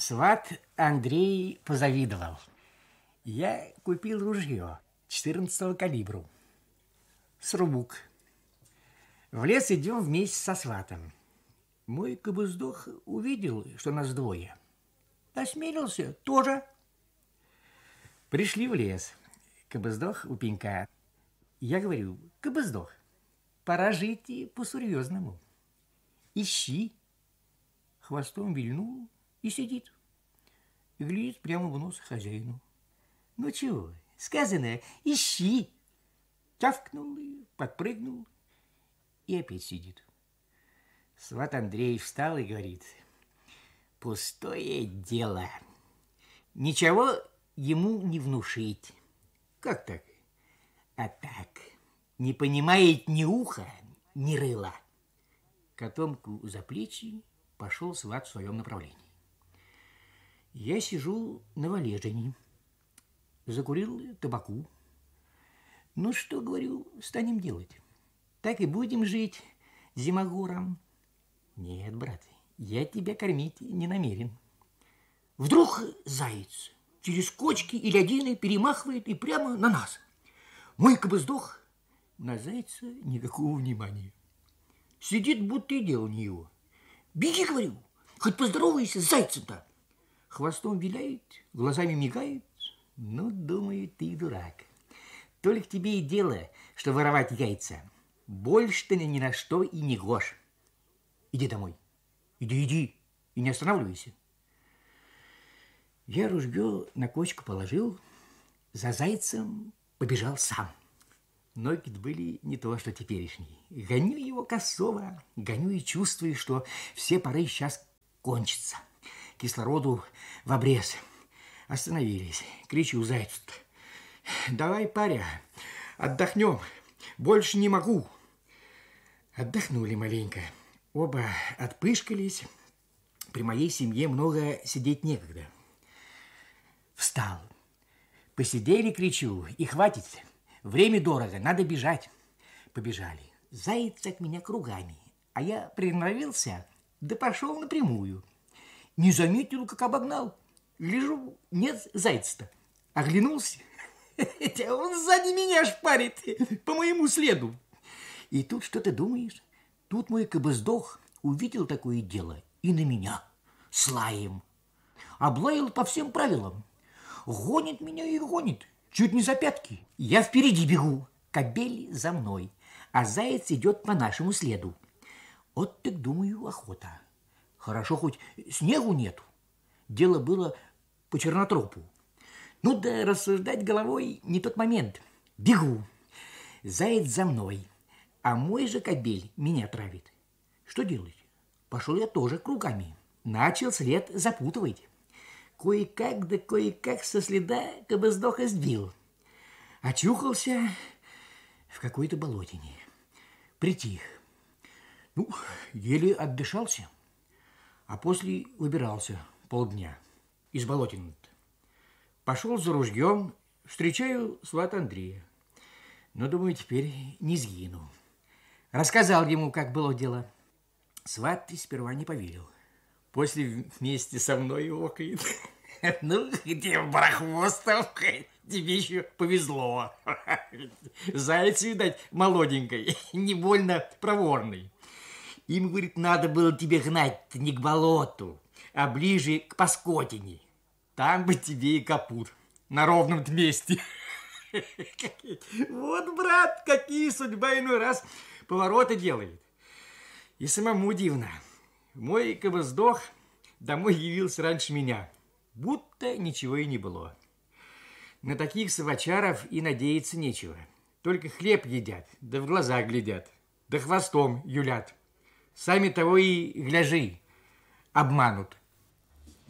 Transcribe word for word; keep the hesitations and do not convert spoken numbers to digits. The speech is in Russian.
Сват Андрей позавидовал. Я купил ружье четырнадцатого калибру. Срубук. В лес идем вместе со сватом. Мой кобыздох увидел, что нас двое. Осмелился тоже. Пришли в лес. Кобыздох у пенька. Я говорю: кобыздох, пора жить и по-серьезному. Ищи. Хвостом вильнул и сидит. И глядит прямо в нос хозяину. Ну чего, сказано, ищи. Тявкнул, подпрыгнул и опять сидит. Сват Андрей встал и говорит: пустое дело. Ничего ему не внушить. Как так? А так, не понимает ни уха, ни рыла. Котомку за плечи пошел сват в своем направлении. Я сижу на валежине, закурил табаку. Ну что, говорю, станем делать? Так и будем жить зимогором? Нет, брат, я тебя кормить не намерен. Вдруг заяц через кочки и лядины перемахивает и прямо на нас. Мой кобыздох на зайца никакого внимания. Сидит, будто и дело не его. Беги, говорю, хоть поздоровайся с зайцем-то. Хвостом виляет, глазами мигает. Ну, думаю, ты дурак. Только тебе и дело, что воровать яйца. Больше ты ни на что и не гож. Иди домой. Иди, иди. И не останавливайся. Я ружье на кочку положил, за зайцем побежал сам. Ноги были не то, что теперешние. Гоню его косово, гоню и чувствую, что все поры сейчас кончатся. Кислороду в обрез. Остановились. Кричу зайцу-то: давай, паря, отдохнем. Больше не могу. Отдохнули маленько. Оба отпышкались. При моей семье много сидеть некогда. Встал. Посидели, кричу, и хватит. Время дорого, надо бежать. Побежали. Заяц от меня кругами. А я приноровился, да пошел напрямую. Не заметил, как обогнал. Гляжу, нет зайца-то. Оглянулся. Он сзади меня шпарит по моему следу. И тут что ты думаешь? Тут мой кобыздох увидел такое дело и на меня с лаем. Облаял по всем правилам. Гонит меня и гонит. Чуть не за пятки. Я впереди бегу. Кобель за мной. А заяц идет по нашему следу. Вот так, думаю, охота. Хорошо, хоть снегу нету. Дело было по чернотропу. Ну да рассуждать головой не тот момент. Бегу. Заяц за мной. А мой же кобель меня травит. Что делать? Пошел я тоже кругами. Начал след запутывать. Кое-как да кое-как со следа кобыздоха сбил. Очухался в какой-то болотине. Притих. Ну, еле отдышался. А после выбирался полдня из болотины. Пошел за ружьем, встречаю свата Андрея. Но, думаю, теперь не сгину. Рассказал ему, как было дело. Сват сперва не поверил. После вместе со мной окает. Ну, где барахвостов, тебе еще повезло. Заяц, видать, молоденькой, не больно проворный. Им, говорит, надо было тебе гнать не к болоту, а ближе к Паскотине. Там бы тебе и капут на ровном месте. Вот, брат, какие судьба иной раз повороты делает. И самому дивно. Мой кобыздох домой явился раньше меня, будто ничего и не было. На таких совачаров и надеяться нечего. Только хлеб едят, да в глаза глядят, да хвостом юлят. Сами того и гляжи, обманут.